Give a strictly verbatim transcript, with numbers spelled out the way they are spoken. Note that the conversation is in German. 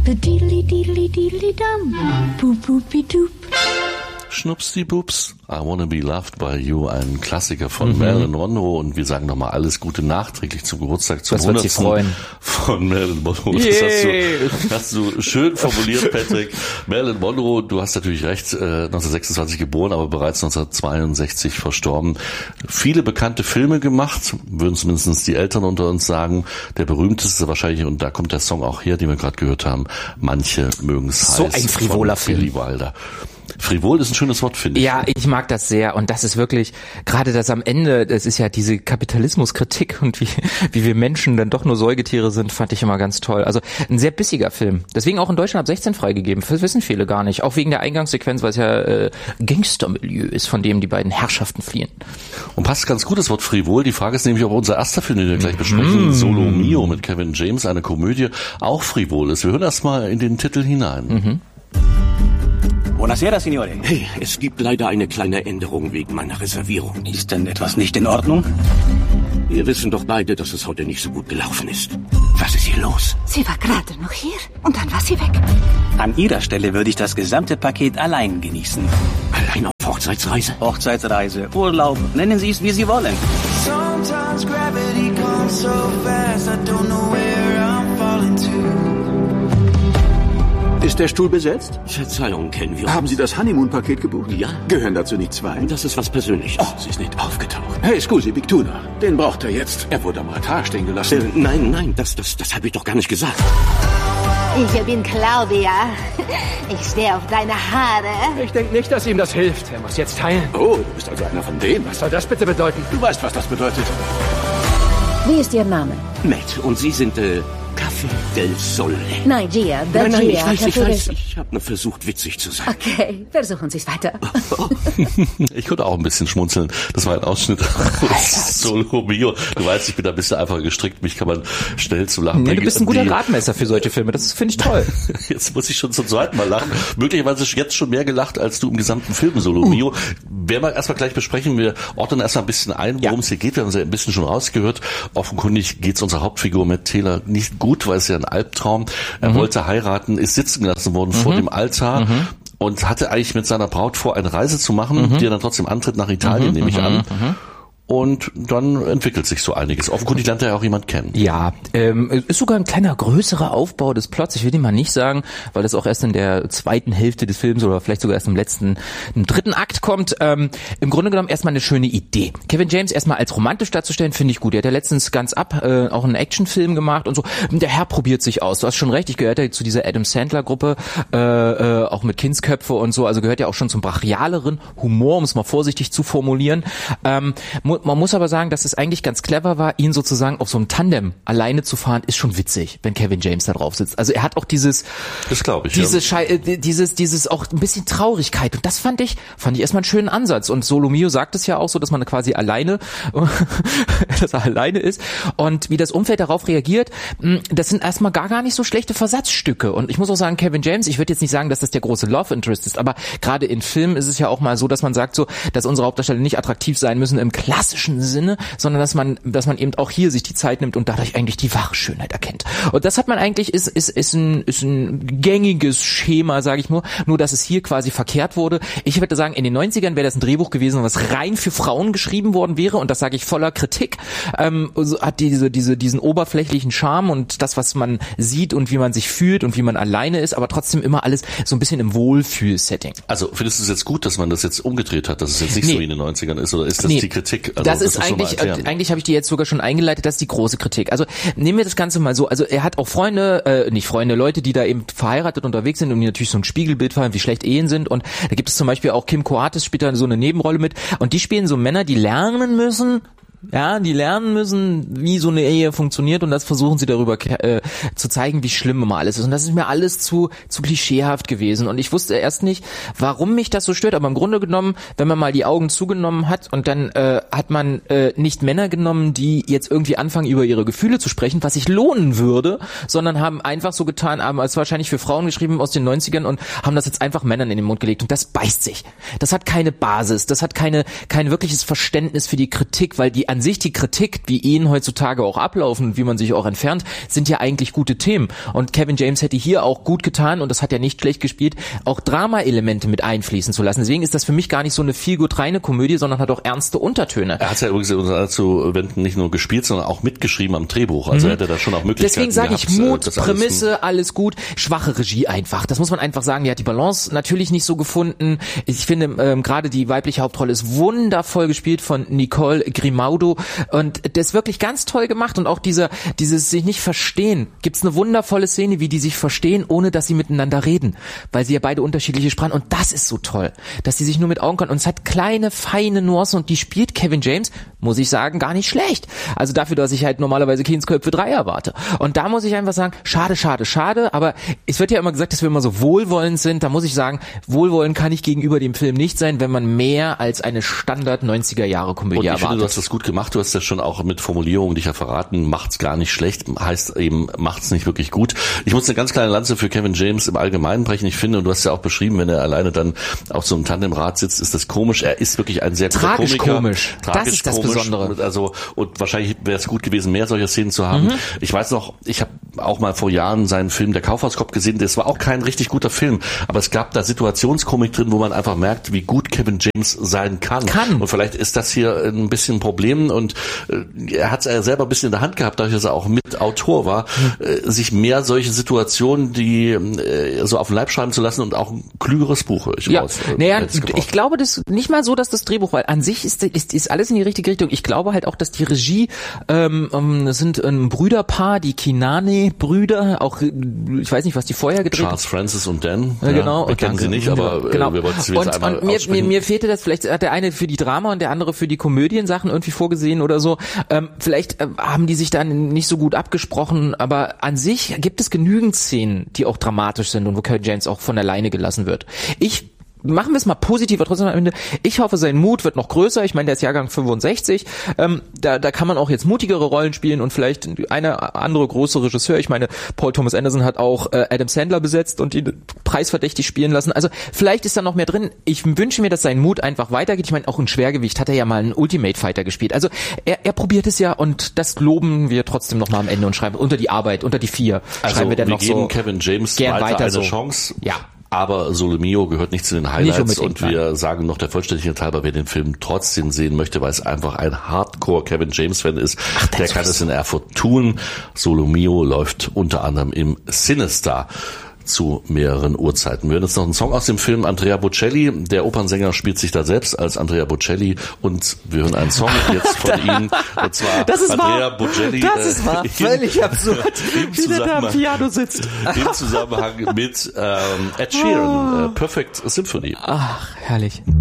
Diddly-diddly-diddly-dum. Boop-boop-be-doop. Schnupsdi-Bups, I Wanna Be Loved by You, ein Klassiker von mhm. Marilyn Monroe, und wir sagen nochmal alles Gute nachträglich zum Geburtstag, zum hundertsten von Marilyn Monroe. Das hast du, hast du schön formuliert, Patrick. Marilyn Monroe, du hast natürlich recht, äh, neunzehnhundertsechsundzwanzig geboren, aber bereits neunzehnhundertzweiundsechzig verstorben. Viele bekannte Filme gemacht, würden zumindest die Eltern unter uns sagen. Der berühmteste wahrscheinlich, und da kommt der Song auch her, den wir gerade gehört haben, Manche mögen's heiß. So ein frivoler Film. Billy Wilder. Frivol ist ein schönes Wort, finde ich. Ja, ich mag das sehr, und das ist wirklich, gerade das am Ende, das ist ja diese Kapitalismuskritik und wie, wie wir Menschen dann doch nur Säugetiere sind, fand ich immer ganz toll. Also ein sehr bissiger Film. Deswegen auch in Deutschland ab sechzehn freigegeben. Das wissen viele gar nicht. Auch wegen der Eingangssequenz, weil es ja äh, Gangstermilieu ist, von dem die beiden Herrschaften fliehen. Und passt ganz gut das Wort Frivol. Die Frage ist nämlich, ob unser erster Film, den wir gleich besprechen, mm. Solo Mio mit Kevin James, eine Komödie, auch frivol ist. Wir hören erst mal in den Titel hinein. Mhm. Buonasera, Signore. Hey, es gibt leider eine kleine Änderung wegen meiner Reservierung. Ist denn etwas nicht in Ordnung? Wir wissen doch beide, dass es heute nicht so gut gelaufen ist. Was ist hier los? Sie war gerade noch hier und dann war sie weg. An Ihrer Stelle würde ich das gesamte Paket allein genießen. Allein auf Hochzeitsreise? Hochzeitsreise, Urlaub, nennen Sie es, wie Sie wollen. Sometimes gravity comes so fast, I don't know where I'm falling to. Ist der Stuhl besetzt? Verzeihung, kennen wir uns. Haben Sie das Honeymoon-Paket gebucht? Ja. Gehören dazu nicht zwei? Das ist was Persönliches. Oh, sie ist nicht aufgetaucht. Hey, scusi, Big Tuna. Den braucht er jetzt. Er wurde am Altar stehen gelassen. Äh, nein, nein, das, das, das habe ich doch gar nicht gesagt. Ich bin Claudia. Ich stehe auf deine Haare. Ich denke nicht, dass ihm das hilft. Er muss jetzt heilen. Oh, du bist also einer von denen. Was soll das bitte bedeuten? Du weißt, was das bedeutet. Wie ist Ihr Name? Matt, und Sie sind, äh, Café del Sole. Nein, Gia. Nein, nein, ich weiß, ich Café weiß. Ich habe nur versucht, witzig zu sein. Okay, versuchen Sie es weiter. Ich konnte auch ein bisschen schmunzeln. Das war ein Ausschnitt aus Solo Mio. Du weißt, ich bin da ein bisschen einfacher gestrickt. Mich kann man schnell zu lachen nee, bringen. Du bist ein guter Gradmesser für solche Filme. Das finde ich toll. Jetzt muss ich schon zum zweiten Mal lachen. Möglicherweise jetzt schon mehr gelacht, als du im gesamten Film Solo Mio. Uh. Werden wir erstmal gleich besprechen. Wir ordnen erstmal ein bisschen ein, worum es ja. hier geht. Wir haben es ja ein bisschen schon rausgehört. Offenkundig geht es unserer Hauptfigur Matt Taylor nicht gut, weil es ja ein Albtraum. Er mhm. wollte heiraten, ist sitzen gelassen worden mhm. vor dem Altar mhm. und hatte eigentlich mit seiner Braut vor, eine Reise zu machen, mhm. die er dann trotzdem antritt nach Italien, mhm. nehme ich an. Mhm. Und dann entwickelt sich so einiges. Offenkundig lernt er ja auch jemand kennen. Ja, ähm, ist sogar ein kleiner größerer Aufbau des Plots. Ich will den mal nicht sagen, weil das auch erst in der zweiten Hälfte des Films oder vielleicht sogar erst im letzten, im dritten Akt kommt. Ähm, Im Grunde genommen erstmal eine schöne Idee. Kevin James erstmal als romantisch darzustellen, finde ich gut. Er hat ja letztens ganz ab äh, auch einen Actionfilm gemacht und so. Der Herr probiert sich aus. Du hast schon recht, ich gehört ja zu dieser Adam Sandler-Gruppe, äh, äh, auch mit Kindsköpfe und so. Also gehört ja auch schon zum brachialeren Humor, um es mal vorsichtig zu formulieren. Ähm, Man muss aber sagen, dass es eigentlich ganz clever war, ihn sozusagen auf so einem Tandem alleine zu fahren, ist schon witzig, wenn Kevin James da drauf sitzt. Also er hat auch dieses, das glaube ich, diese ja. Schei- dieses, dieses auch ein bisschen Traurigkeit. Und das fand ich, fand ich erstmal einen schönen Ansatz. Und Solo Mio sagt es ja auch so, dass man quasi alleine, dass er alleine ist. Und wie das Umfeld darauf reagiert, das sind erstmal gar, gar nicht so schlechte Versatzstücke. Und ich muss auch sagen, Kevin James, ich würde jetzt nicht sagen, dass das der große Love Interest ist, aber gerade in Filmen ist es ja auch mal so, dass man sagt so, dass unsere Hauptdarsteller nicht attraktiv sein müssen im klassischen Sinne, sondern dass man, dass man eben auch hier sich die Zeit nimmt und dadurch eigentlich die wahre Schönheit erkennt. Und das hat man eigentlich, ist, ist, ist ein, ist ein gängiges Schema, sage ich nur, nur dass es hier quasi verkehrt wurde. Ich würde sagen, in den neunzigern wäre das ein Drehbuch gewesen, was rein für Frauen geschrieben worden wäre, und das sage ich voller Kritik, ähm, hat diese, diese, diesen oberflächlichen Charme und das, was man sieht und wie man sich fühlt und wie man alleine ist, aber trotzdem immer alles so ein bisschen im Wohlfühl-Setting. Also findest du es jetzt gut, dass man das jetzt umgedreht hat, dass es jetzt nicht nee. so wie in den neunzigern ist, oder ist das nee. die Kritik? Also, das ist das eigentlich, äh, eigentlich habe ich die jetzt sogar schon eingeleitet, das ist die große Kritik. Also nehmen wir das Ganze mal so, also er hat auch Freunde, äh, nicht Freunde, Leute, die da eben verheiratet unterwegs sind und die natürlich so ein Spiegelbild fallen, wie schlecht Ehen sind, und da gibt es zum Beispiel auch Kim Coates spielt da so eine Nebenrolle mit, und die spielen so Männer, die lernen müssen, Ja, die lernen müssen, wie so eine Ehe funktioniert, und das versuchen sie darüber äh, zu zeigen, wie schlimm immer alles ist. Und das ist mir alles zu zu klischeehaft gewesen. Und ich wusste erst nicht, warum mich das so stört. Aber im Grunde genommen, wenn man mal die Augen zugenommen hat und dann äh, hat man äh, nicht Männer genommen, die jetzt irgendwie anfangen, über ihre Gefühle zu sprechen, was sich lohnen würde, sondern haben einfach so getan, haben als wahrscheinlich für Frauen geschrieben aus den neunzigern und haben das jetzt einfach Männern in den Mund gelegt. Und das beißt sich. Das hat keine Basis. Das hat keine kein wirkliches Verständnis für die Kritik, weil die an sich die Kritik, wie Ehen heutzutage auch ablaufen und wie man sich auch entfernt, sind ja eigentlich gute Themen. Und Kevin James hätte hier auch gut getan, und das hat er nicht schlecht gespielt, auch Drama-Elemente mit einfließen zu lassen. Deswegen ist das für mich gar nicht so eine viel gut reine Komödie, sondern hat auch ernste Untertöne. Er hat ja übrigens zu Wenden nicht nur gespielt, sondern auch mitgeschrieben am Drehbuch. Also mhm. hätte da schon auch Möglichkeiten Deswegen sage ich Mut, alles Prämisse, alles gut. Schwache Regie einfach. Das muss man einfach sagen. Die hat die Balance natürlich nicht so gefunden. Ich finde, ähm, gerade die weibliche Hauptrolle ist wundervoll gespielt von Nicole Grimaudo, und das ist wirklich ganz toll gemacht. Und auch dieser, dieses sich nicht verstehen. Gibt's eine wundervolle Szene, wie die sich verstehen, ohne dass sie miteinander reden, weil sie ja beide unterschiedliche Sprachen, und das ist so toll, dass sie sich nur mit Augen können. Und es hat kleine, feine Nuancen, und die spielt Kevin James, muss ich sagen, gar nicht schlecht. Also dafür, dass ich halt normalerweise Kindsköpfe drei erwarte. Und da muss ich einfach sagen, schade, schade, schade, aber es wird ja immer gesagt, dass wir immer so wohlwollend sind. Da muss ich sagen, wohlwollend kann ich gegenüber dem Film nicht sein, wenn man mehr als eine Standard neunziger Jahre Komödie und ich erwartet. Finde, du hast das gut gemacht. Du hast das schon auch mit Formulierungen dich ja verraten. Macht's gar nicht schlecht, heißt eben, macht's nicht wirklich gut. Ich muss eine ganz kleine Lanze für Kevin James im Allgemeinen brechen. Ich finde, und du hast ja auch beschrieben, wenn er alleine dann auf so einem Tandemrad sitzt, ist das komisch. Er ist wirklich ein sehr guter Tragisch Komiker. komisch. Tragisch das ist das komisch. Besondere. Also, und wahrscheinlich wäre es gut gewesen, mehr solcher Szenen zu haben. Mhm. Ich weiß noch, ich habe auch mal vor Jahren seinen Film Der Kaufhauskopf gesehen. Das war auch kein richtig guter Film, aber es gab da Situationskomik drin, wo man einfach merkt, wie gut Kevin James sein kann. kann. Und vielleicht ist das hier ein bisschen ein Problem, und äh, er hat es selber ein bisschen in der Hand gehabt, dadurch, dass er auch Mitautor war, mhm. äh, sich mehr solche Situationen, die äh, so auf den Leib schreiben zu lassen, und auch ein klügeres Buch höre ich ja. raus. Äh, naja, ich glaube, das nicht mal so, dass das Drehbuch, weil an sich ist, ist, ist alles in die richtige Richtung. Ich glaube halt auch, dass die Regie, ähm, ähm, das sind ein Brüderpaar, die Kinane-Brüder, auch, ich weiß nicht, was die vorher gedreht haben. Charles Francis und Dan. Ja, genau. Ja, wir kennen sie nicht, aber genau. äh, wir wollten sie jetzt und, einmal und mir, mir, mir fehlte das, vielleicht hat der eine für die Drama und der andere für die Komödiensachen irgendwie vorgesehen oder so. Ähm, vielleicht äh, haben die sich dann nicht so gut abgesprochen, aber an sich gibt es genügend Szenen, die auch dramatisch sind und wo Kevin James auch von alleine gelassen wird. Ich Machen wir es mal positiver trotzdem am Ende. Ich hoffe, sein Mut wird noch größer. Ich meine, der ist Jahrgang fünfundsechzig. Ähm, da, da kann man auch jetzt mutigere Rollen spielen und vielleicht eine andere große Regisseur. Ich meine, Paul Thomas Anderson hat auch äh, Adam Sandler besetzt und ihn preisverdächtig spielen lassen. Also vielleicht ist da noch mehr drin. Ich wünsche mir, dass sein Mut einfach weitergeht. Ich meine, auch in Schwergewicht hat er ja mal einen Ultimate Fighter gespielt. Also er, er probiert es ja, und das loben wir trotzdem noch mal am Ende und schreiben unter die Arbeit, unter die vier. Also schreiben wir dann wir noch geben so Kevin James gern weiter, weiter eine so. Chance. Ja. Aber Solo Mio gehört nicht zu den Highlights, und wir nein. sagen noch der Vollständigkeit halber, wer den Film trotzdem sehen möchte, weil es einfach ein Hardcore Kevin James Fan ist, Ach, der kann es in Erfurt tun. Solo Mio läuft unter anderem im Cinestar zu mehreren Uhrzeiten. Wir hören jetzt noch einen Song aus dem Film Andrea Bocelli. Der Opernsänger spielt sich da selbst als Andrea Bocelli, und wir hören einen Song jetzt von ihm, und zwar das ist Andrea wahr. Bocelli. Das ist wahr. Völlig absurd, wie der da am Piano sitzt. Im Zusammenhang mit ähm, Ed Sheeran, äh, Perfect Symphony. Ach, herrlich.